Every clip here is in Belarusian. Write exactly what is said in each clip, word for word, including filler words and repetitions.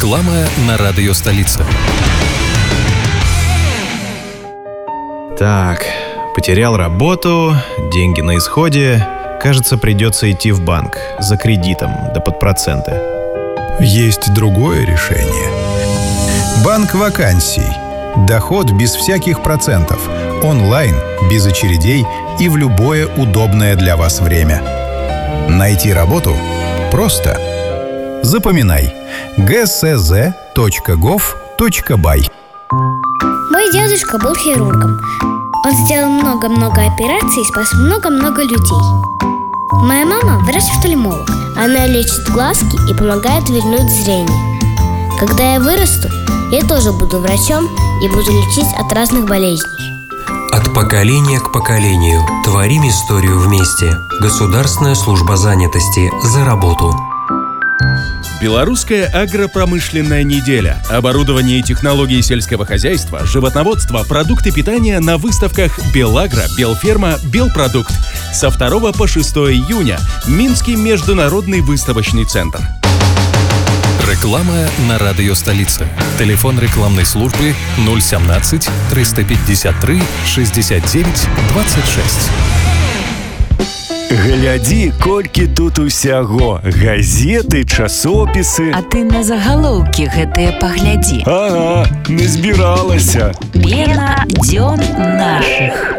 Реклама на радио «Столица». Так, потерял работу, деньги на исходе. Кажется, придется идти в банк за кредитом, да под проценты. Есть другое решение. Банк вакансий. Доход без всяких процентов. Онлайн, без очередей и в любое удобное для вас время. Найти работу просто. Запоминай. джи эс зэ точка гов точка бай. Мой дедушка был хирургом. Он сделал много-много операций и спас много-много людей. Моя мама врач-офтальмолог. Она лечит глазки и помогает вернуть зрение. Когда я вырасту, я тоже буду врачом и буду лечить от разных болезней. От поколения к поколению. Творим историю вместе. Государственная служба занятости. За работу. Белорусская агропромышленная неделя. Оборудование и технологии сельского хозяйства, животноводство, продукты питания на выставках «Белагро», «Белферма», «Белпродукт». Со второго по шестое июня. Минский международный выставочный центр. Реклама на радио «Столица». Телефон рекламной службы ноль семнадцать триста пятьдесят три шестьдесят девять двадцать шесть. Глядзі, колькі тут усяго. Газеты, часопісы. А ты на загалоўкі гэтыя паглядзі. Ага, не збіралася. Пена дзён нашых.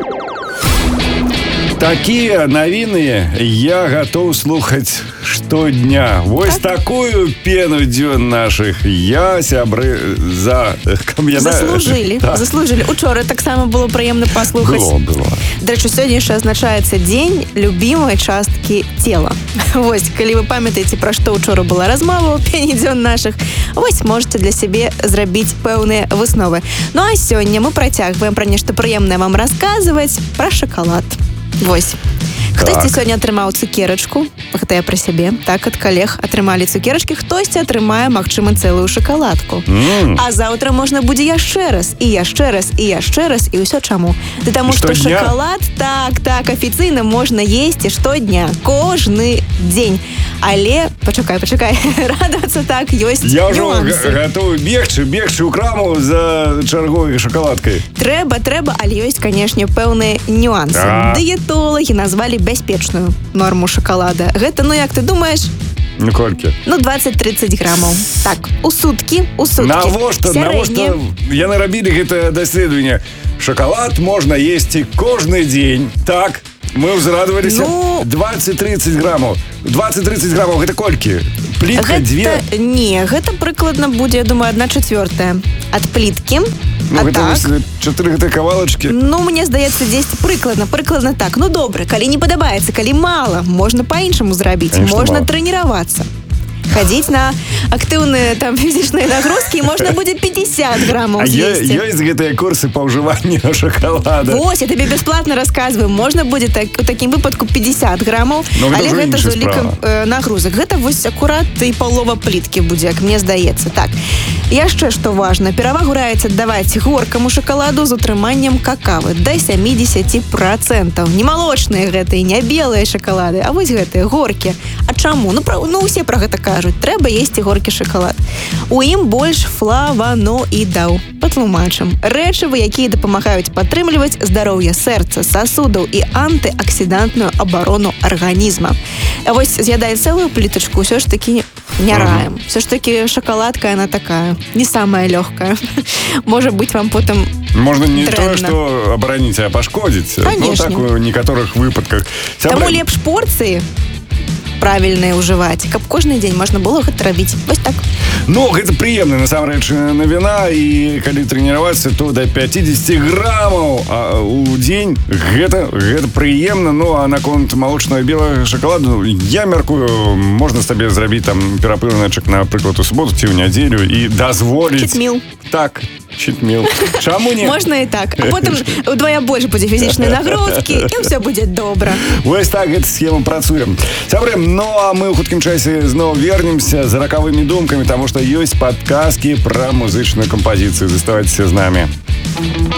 Такие новины я готов слухать штодня. Вось такую пену дзён наших я, сябры, за... Заслужили, так. заслужили. Учора таксама было прыемна паслухаць. Было, было. Дарэчы, сёння яшчэ азначаецца дзень любімай часткі цела. Вось, калі вы памятаеце, пра што учора была размова ў пені дзён нашых, вось можете для сябе зрабіць пэўныя высновы. Ну а сёння мы працягваем пра нешта прыемнае вам расказваць, пра шакалад. Вось. Хтосьці сёння атрымаў цукерачку, гэта я пра сябе, так, ад калег атрымалі цукерачкі, хтосьці атрымае, магчыма, цэлую шакаладку. Mm. А заўтра можна будзе яшчэ раз, і яшчэ раз, і яшчэ раз, і ўсё чаму? Да таму што шакалад, так, так, афіцыйна можна есці штодня, кожны дзень. Але, пачакай, пачакай, радавацца так, ёсць нюансы. Я ўжо гатовы бегчы, бегчы ў краму за чарговай шакаладкай. Трэба, трэба, але ёсць, канешне, пэўныя нюансы. Дыетолагі назвалі бяспечную норму шакалада. Гэта, ну як ты думаеш? Ну колькі? Ну двадцать-тридцать граммаў. Так, у суткі, у суткі. Навошта, навошта яны рабілі гэта даследаванне? Шакалад можна есці кожны дзень, так? Мы ўзрадаваліся. Ну... двадцать-тридцать граммаў. двадцать-тридцать граммаў, гэта колькі? Плітка, дзве? Не, гэта прыкладна будзе, я думаю, одна четвертая ад пліткі. Ну, а гэта так? чатыры гэтай кавалачкі. Ну, мне здаецца, дзесьці прыкладна, прыкладна так. Ну, добра, калі не падабаецца, калі мала, можна па-іншаму зрабіць. Конечно, можна мало. Трэніравацца. Хадзіць на актыўныя там фізічныя нагрузкі, і можна будзе пятьдесят граммаў з'есці. А ёсць гэтыя курсы па ўжыванню шакалада. Вось, я табе бясплатна расказваю. Можна будзе так, у такім выпадку пятьдесят граммаў, ну, але гэта з улікам э, нагрузак. Гэта вось акурат і палова пліткі будзе, як мне здаецца. Так, яшчэ што важна, перавагу раіць аддаваць горкаму шакаладу з утрыманнем какавы да семьдесят процентов. Не малочныя гэтыя, не белыя шакалады, а вось гэтыя горкі. А чаму? Ну, пра, ну усе пра гэта кажуць. Трэба есці горкі шакалад. У ім больш флаваноідаў. Патлумачым. Рэчывы, якія дапамагаюць падтрымліваць здароўе сэрца, сасудаў і антыаксідантную абарону арганізма. А вось з'ядаць цэлую плітачку ўсё ж такі не раем. Все ж таки шоколадка, она такая, не самая легкая. Может быть, вам потом можно не дрэнна. то, что оборонить, а пошкодить. Конечно. Ну, так в некоторых выпадках. Таму лепш порции правильные ўжываць, каб кожны дзень можна было гэта рабіць. Вось так. Ну, гэта прыемна, насамрэч, навіна, і калі трэніравацца, то да пятьдесят граммаў у дзень, гэта, гэта прыемна. Ну, а наконт малочнага белага шакаладу, я мяркую, можна сабе зрабіць там перапыначак, напрыклад, у суботу ці ў нядзелю і дазволіць... Читміл. Так, читміл. Чаму не? Можна і так. А потым удвая больш будзе фізічнай нагрузкі, і ўсё будзе добра. Вось так гэта схема працуе. Сябры, ну а мы ў хуткім часе зноў вернемся з ракавымі думкамі, таму што ёсць падказкі пра музычную кампазіцыю. Заставайцеся з намі.